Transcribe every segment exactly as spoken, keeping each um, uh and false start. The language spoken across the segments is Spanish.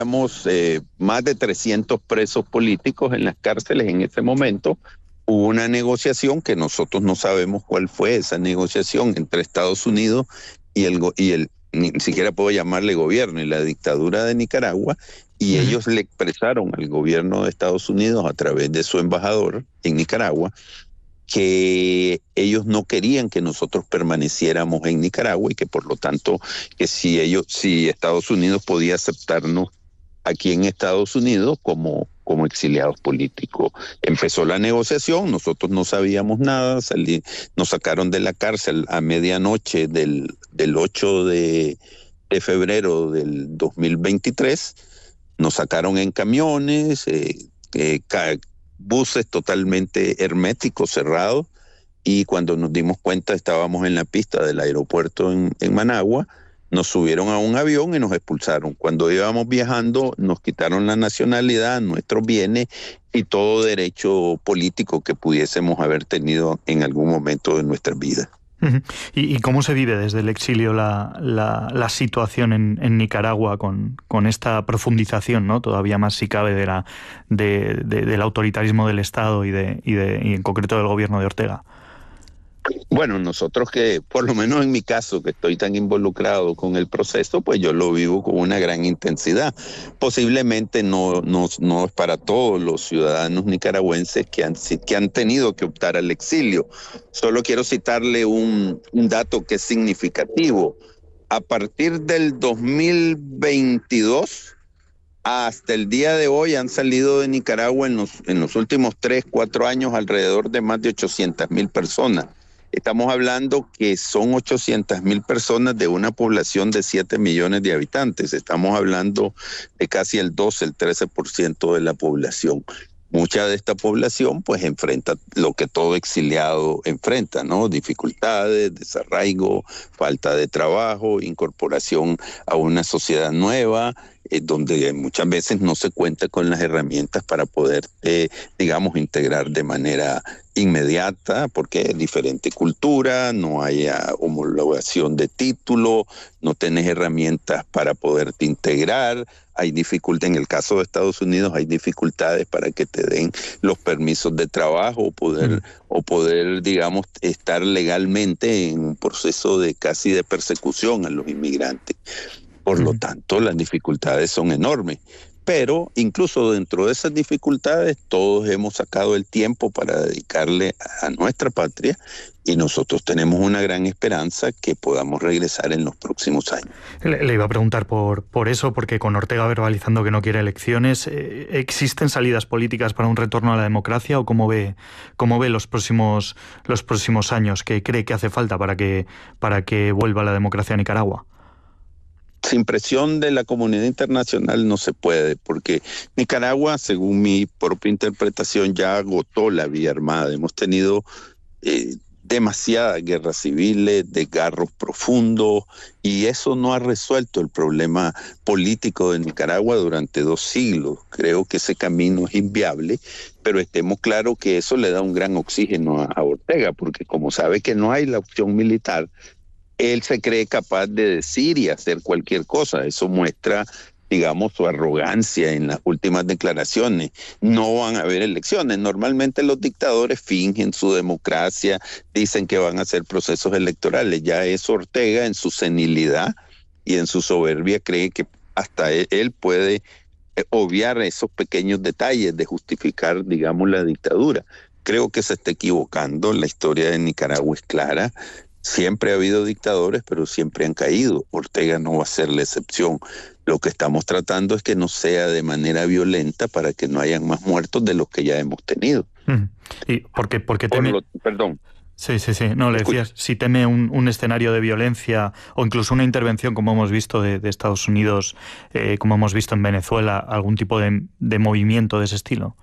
Teníamos eh, más de trescientos presos políticos en las cárceles en ese momento. Hubo una negociación que nosotros no sabemos cuál fue esa negociación entre Estados Unidos y el, y el ni siquiera puedo llamarle gobierno, y la dictadura de Nicaragua, y Uh-huh. ellos le expresaron al gobierno de Estados Unidos a través de su embajador en Nicaragua que ellos no querían que nosotros permaneciéramos en Nicaragua y que por lo tanto que si ellos, si Estados Unidos podía aceptarnos aquí en Estados Unidos como, como exiliados políticos. Empezó la negociación, nosotros no sabíamos nada, salí, nos sacaron de la cárcel a medianoche del, del ocho de, de febrero del dos mil veintitrés, nos sacaron en camiones, eh, eh, buses totalmente herméticos, cerrados, y cuando nos dimos cuenta estábamos en la pista del aeropuerto en, en Managua. Nos subieron a un avión y nos expulsaron. Cuando íbamos viajando nos quitaron la nacionalidad, nuestros bienes y todo derecho político que pudiésemos haber tenido en algún momento de nuestra vida. Uh-huh. ¿Y, ¿Y cómo se vive desde el exilio la, la, la situación en, en Nicaragua con, con esta profundización, ¿no? Todavía más si cabe de la, de, de, del autoritarismo del Estado y, de, y, de, y en concreto del gobierno de Ortega? Bueno, nosotros que, por lo menos en mi caso, que estoy tan involucrado con el proceso, pues yo lo vivo con una gran intensidad. Posiblemente no, no, no es para todos los ciudadanos nicaragüenses que han, que han tenido que optar al exilio. Solo quiero citarle un, un dato que es significativo. A partir del dos mil veintidós, hasta el día de hoy han salido de Nicaragua en los, en los últimos tres, cuatro años alrededor de más de ochocientas mil personas. Estamos hablando que son ochocientas mil personas de una población de siete millones de habitantes. Estamos hablando de casi el doce, el trece por ciento de la población. Mucha de esta población pues enfrenta lo que todo exiliado enfrenta, ¿no? Dificultades, desarraigo, falta de trabajo, incorporación a una sociedad nueva, eh, donde muchas veces no se cuenta con las herramientas para poder, eh, digamos, integrar de manera inmediata, porque es diferente cultura, no hay homologación de título, no tenés herramientas para poderte integrar, hay dificultad, en el caso de Estados Unidos hay dificultades para que te den los permisos de trabajo o poder, mm. o poder, digamos, estar legalmente en un proceso de casi de persecución a los inmigrantes. Por mm. lo tanto, las dificultades son enormes. Pero incluso dentro de esas dificultades todos hemos sacado el tiempo para dedicarle a nuestra patria y nosotros tenemos una gran esperanza que podamos regresar en los próximos años. Le, le iba a preguntar por, por eso, porque con Ortega verbalizando que no quiere elecciones, eh, ¿existen salidas políticas para un retorno a la democracia o cómo ve, cómo ve los próximos, los próximos años? ¿Qué cree que hace falta para que, para que vuelva la democracia a Nicaragua? Sin presión de la comunidad internacional no se puede, porque Nicaragua, según mi propia interpretación, ya agotó la vía armada. Hemos tenido eh, demasiadas guerras civiles, desgarros profundos, y eso no ha resuelto el problema político de Nicaragua durante dos siglos. Creo que ese camino es inviable, pero estemos claros que eso le da un gran oxígeno a, a Ortega, porque como sabe que no hay la opción militar, él se cree capaz de decir y hacer cualquier cosa. Eso muestra, digamos, su arrogancia en las últimas declaraciones. No van a haber elecciones. Normalmente los dictadores fingen su democracia, dicen que van a hacer procesos electorales. Ya es Ortega, en su senilidad y en su soberbia, cree que hasta él, él puede obviar esos pequeños detalles de justificar, digamos, la dictadura. Creo que se está equivocando. La historia de Nicaragua es clara. Siempre ha habido dictadores, pero siempre han caído. Ortega no va a ser la excepción. Lo que estamos tratando es que no sea de manera violenta para que no hayan más muertos de los que ya hemos tenido. Mm. ¿Y por qué, por qué teme? Por lo, perdón. Sí, sí, sí. No, le decías, si teme un, un escenario de violencia o incluso una intervención, como hemos visto de, de Estados Unidos, eh, como hemos visto en Venezuela, algún tipo de, de movimiento de ese estilo.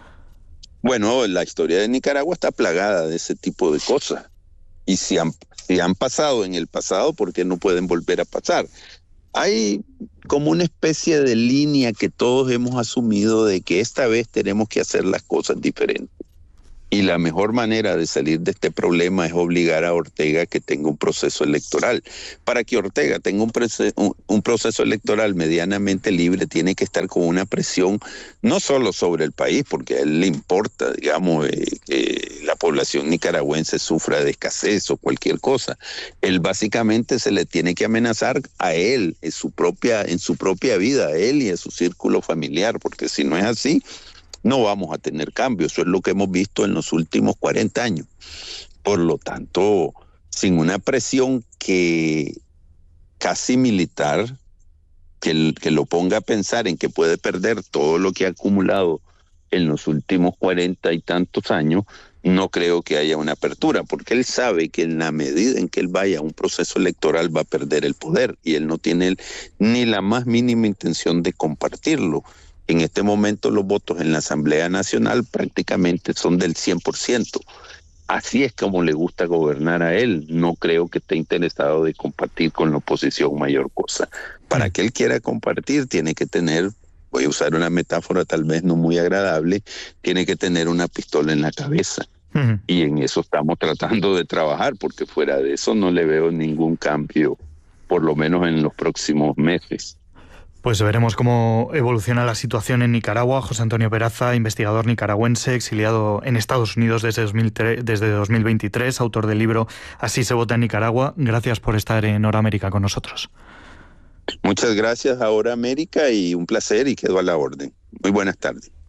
Bueno, la historia de Nicaragua está plagada de ese tipo de cosas. Y si han, si han pasado en el pasado, ¿por qué no pueden volver a pasar? Hay como una especie de línea que todos hemos asumido de que esta vez tenemos que hacer las cosas diferentes. Y la mejor manera de salir de este problema es obligar a Ortega a que tenga un proceso electoral. Para que Ortega tenga un, proceso, un, un proceso electoral medianamente libre, tiene que estar con una presión no solo sobre el país, porque a él le importa, digamos, eh, que la población nicaragüense sufra de escasez o cualquier cosa. Él básicamente se le tiene que amenazar a él, en su propia, en su propia vida, a él y a su círculo familiar, porque si no es así, no vamos a tener cambio. Eso es lo que hemos visto en los últimos cuarenta años. Por lo tanto, sin una presión que casi militar, que, que lo ponga a pensar en que puede perder todo lo que ha acumulado en los últimos cuarenta y tantos años, no creo que haya una apertura, porque él sabe que en la medida en que él vaya a un proceso electoral va a perder el poder, y él no tiene ni la más mínima intención de compartirlo. En este momento los votos en la Asamblea Nacional prácticamente son del cien por ciento. Así es como le gusta gobernar a él. No creo que esté interesado de compartir con la oposición mayor cosa. Para que él quiera compartir, tiene que tener, voy a usar una metáfora tal vez no muy agradable, tiene que tener una pistola en la cabeza. Uh-huh. Y en eso estamos tratando de trabajar, porque fuera de eso no le veo ningún cambio, por lo menos en los próximos meses. Pues veremos cómo evoluciona la situación en Nicaragua. José Antonio Peraza, investigador nicaragüense, exiliado en Estados Unidos desde, dos mil tres, desde dos mil veintitrés, autor del libro Así se vota en Nicaragua. Gracias por estar en Hora América con nosotros. Muchas gracias a Hora América y un placer, y quedo a la orden. Muy buenas tardes.